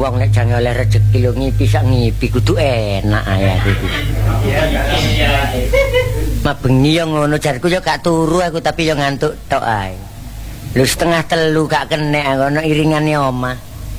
wong nek jange oleh rezeki lho ngipi sak ngipi kudu enak ya iki. Mabengi yo ngono jarku yo gak turu aku tapi yo ngantuk tok ae. Lho 2:30 gak kenek ono iringane omah.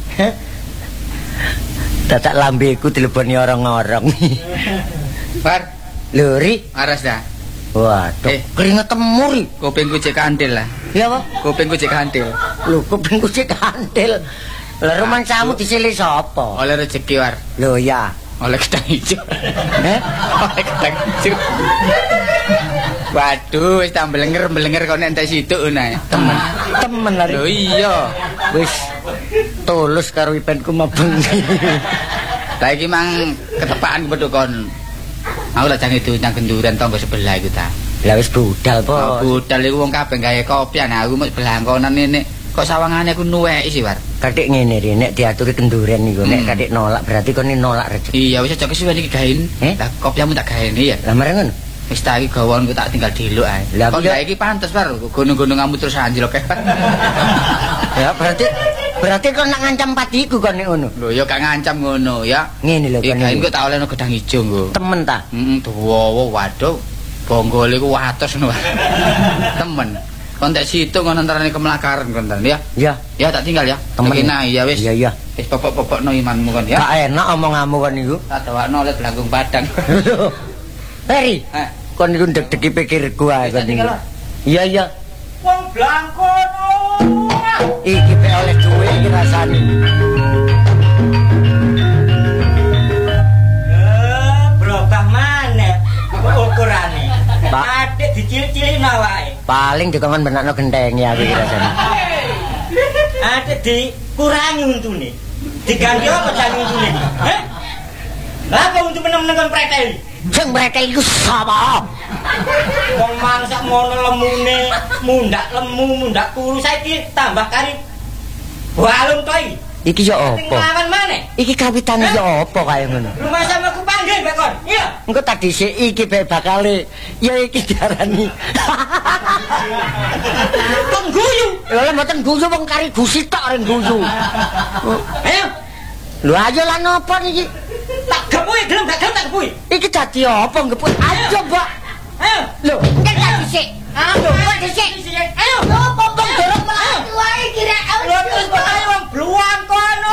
Dadak lambeku dileboni orang-orang. Bar, Luri, aras dah. waduh, keringet temur. Kupingku cek kandil lah. Ya apa? Kupingku cek kandil. Lho, kupingku sik kandil. Lah romansamu disilih sapa? Oleh rezeki war. Lho ya. Oleh gedang hijau. Oleh gedang hijau. Waduh, wis tak mbelenger kok nek entek situk nae. Temen lari. Lho iya. Wis tulus karo ipenku mabengi. Lah iki mang ketepaan bedukon. Aku lak jange diundang genduran tangga sebelah iku ta. Lah wis budal po. Budal iku wong kabeh gawe kopian, aku mesti belangkonan ini. Kok sawangane aku nuweki sih, War. Kadek ngene ri, nek diaturi kenduren niku, nek kadek nolak berarti kon nolak rezeki. Iya, wis aja kesuwen iki gaen. Lah kopiamu tak gaeni ya. Lah mareng ngono. Wis tak iki gawonku tak tinggal diluk ae. Lah kok iki pantes, War. Gunung-gununganmu terus anjlok kae. Ya berarti kon nak ngancam patiku kon nek ngono. Lho ya gak ngancam ngono ya. Ngene lho kon. Iki tak olehno gedang ijo nggo. Temen ta? Dawa waduh. Bonggole ku wates ngono. Temen. Kon tak situ ngono antarane kemelakaran kon ya. Ya. Ya tak tinggal ya. Temen. Ya wis. Iya. Wis popok-popokno imanmu kon ya. Gak enak omonganmu kon niku. Tak dawakno oleh belanggung padang. Heri. Kon niku deg-degi pikirku ae kon niku. Iya. Wong blangkono. Iki pe oleh duwe iki rasane. Berubah maneh ukurane. Pak. Adik dicil-cilin awake. Paling dikon benakno gentheng ya iki rasane. Adik dikurangi untune. Diganti apa jangan untune? Heh? Lah apa untuk meneng-meneng kon preteli? Sing mereka iku sapa? Wong mangsak ngono lemune, mundak kuru saiki tambah kari balung to iki. Iki yo apa? Lawan maneh. Iki kawitane yo apa kaya ngono? Rumah sama aku panggil bekon. Iya. Engko tak dhisik iki bae bakale ya iki diarani. Kok guyu? Lha mboten guyu wong kari gusi tok ring guyu. Ayo. Lho ayo lan apa niki? Tak gepui gelem gak gelem tak gepui. Iki dadi apa ngeput? Ayo, Mbak. Ayo. Lho, engke tak dhisik. Ayo, kok dhisik. Ayo. Lho, popong dorong mlaku wae kira. Lho, terus